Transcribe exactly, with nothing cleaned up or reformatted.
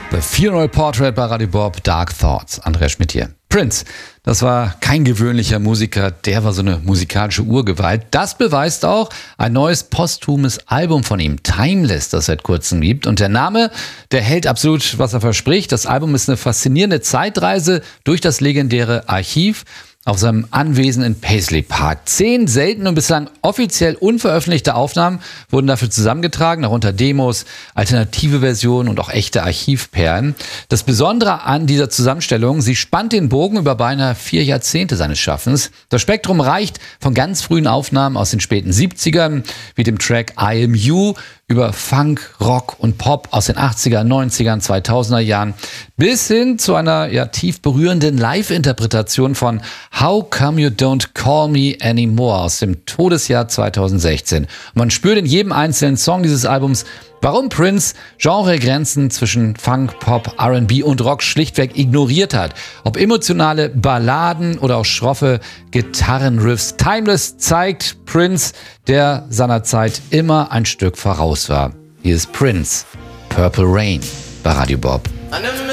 The Funeral Portrait bei Radio Bob, Dark Thoughts. Andreas Schmidt hier. Prince, das war kein gewöhnlicher Musiker, der war so eine musikalische Urgewalt. Das beweist auch ein neues posthumes Album von ihm, Timeless, das es seit kurzem gibt. Und der Name, der hält absolut, was er verspricht. Das Album ist eine faszinierende Zeitreise durch das legendäre Archiv auf seinem Anwesen in Paisley Park. Zehn seltene und bislang offiziell unveröffentlichte Aufnahmen wurden dafür zusammengetragen, darunter Demos, alternative Versionen und auch echte Archivperlen. Das Besondere an dieser Zusammenstellung, sie spannt den Bogen über beinahe vier Jahrzehnte seines Schaffens. Das Spektrum reicht von ganz frühen Aufnahmen aus den späten siebzigern, wie dem Track I Am You, über Funk, Rock und Pop aus den achtziger, neunzigern, zweitausender Jahren bis hin zu einer ja tief berührenden Live-Interpretation von How Come You Don't Call Me Anymore aus dem Todesjahr zweitausendsechzehn. Und man spürt in jedem einzelnen Song dieses Albums, warum Prince Genregrenzen zwischen Funk, Pop, R and B und Rock schlichtweg ignoriert hat. Ob emotionale Balladen oder auch schroffe Gitarrenriffs. Timeless zeigt Prince, der seiner Zeit immer ein Stück voraus war. Hier ist Prince, Purple Rain bei Radio Bob.